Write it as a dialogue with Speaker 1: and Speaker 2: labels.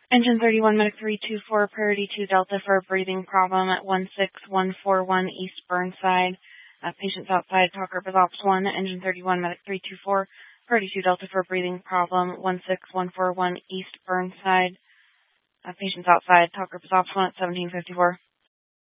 Speaker 1: Engine 31, Medic 324, Priority 2 Delta for a breathing problem at 16141 East Burnside. Patients outside, talk purpose Ops 1. Engine 31, Medic 324, Priority 2 Delta for a breathing problem, 16141 East Burnside. Patients outside, talk purpose Ops 1 at 1754.